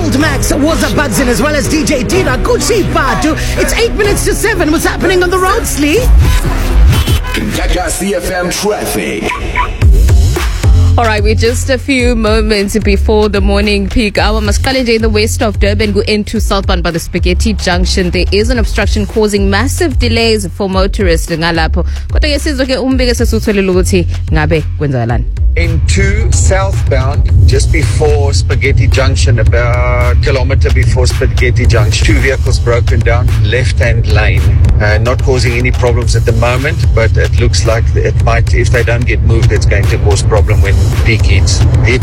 Gold Max, Waza Budzin, as well as DJ Dina Gucci Batu. It's 8 minutes to 7. What's happening on the road, Slee? Gagasi FM traffic. All right, we're just a few moments before the morning peak hour. Masikalenje in the west of Durban go into southbound by the Spaghetti Junction. There is an obstruction causing massive delays for motorists ngalapho. Kodwa ke sizwe ke umbike sesutholile ukuthi ngabe kwenzakalani. Into southbound, just before Spaghetti Junction, about a kilometer before Spaghetti Junction, 2 vehicles broken down, left-hand lane. Not causing any problems at the moment, but it looks like it might, if they don't get moved, it's going to cause problem when peak hits.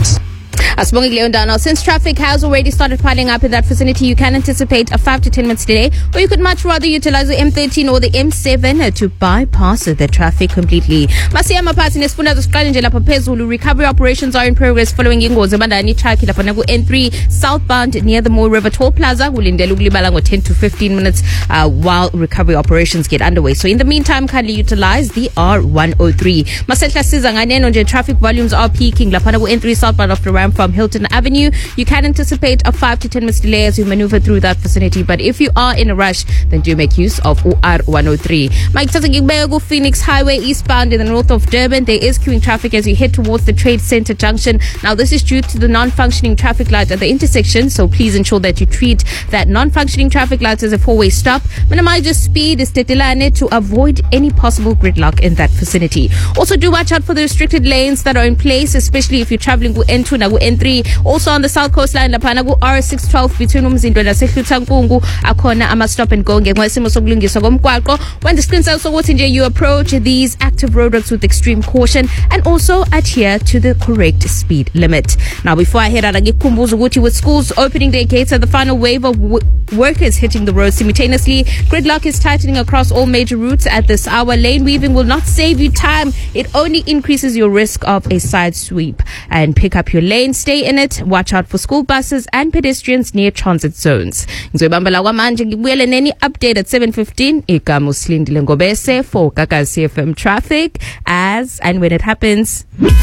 Asibonge Leondano, since traffic has already started piling up in that vicinity, you can anticipate a 5 to 10 minutes delay, or you could much rather utilize the M13 or the M7 to bypass the traffic completely. Masiya maphathi nesifunda zosiqala nje lapha phezulu. Recovery operations are in progress following ingozi ebandani truck lapha naku N3 southbound near the Moore River Toll Plaza. Kulindele ukulibala ngo 10 to 15 minutes while recovery operations get underway. So in the meantime, kindly utilize the R103. Masehla siza nganeno nje, traffic volumes are peaking lapha naku N3 southbound of the ramp from Hilton Avenue. You can anticipate a 5 to 10 minutes delay as you maneuver through that vicinity, but if you are in a rush, then do make use of R103. Mike Tazangibego Phoenix Highway eastbound in the north of Durban. There is queuing traffic as you head towards the Trade Center Junction. Now this is due to the non-functioning traffic light at the intersection, so please ensure that you treat that non-functioning traffic light as a four-way stop. Minimize your speed to avoid any possible gridlock in that vicinity. Also do watch out for the restricted lanes that are in place, especially if you're traveling with N2 na N3. Also on the south coastline laphana ku R612 between uMzindo naseHluthankungu akhona ama stop and go ngenxa yesimo sokulungiswa komgwaqo. When the screen says ukuthi nje you approach these active roadworks with extreme caution and also adhere to the correct speed limit. Now before I head out, ngikukhumbuza ukuthi with schools opening their gates and the final wave of workers hitting the road simultaneously, gridlock is tightening across all major routes at this hour. Lane weaving will not save you time, it only increases your risk of a side sweep. And pick up your lane, stay in it, watch out for school buses and pedestrians near transit zones. Ngizoyibambela kwamanje ngibuyele neni update at 7:15 igama uSilindile Ngobese for Gagasi FM traffic as and when it happens.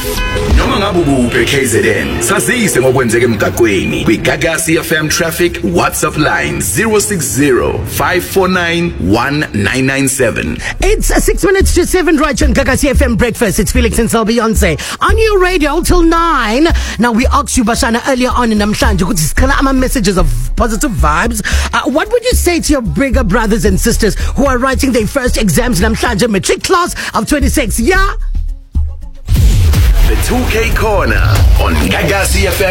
Noma ngabe ubuphe KZN, sazise ngokwenzeka emgaqweni. Kwi Gagasi FM traffic WhatsApp line 060-549-1997. It's 6 minutes to 7 right on Gagasi FM breakfast. It's Felix and Sal Beyonce on your radio till 9. Now we asked you Bashana earlier on in Namhlanje ukuthi sikhuluma messages of positive vibes. What would you say to your bigger brothers and sisters who are writing their first exams in Namhlanje matric class of 26? Yeah. The 2K Corner on Gagasi FM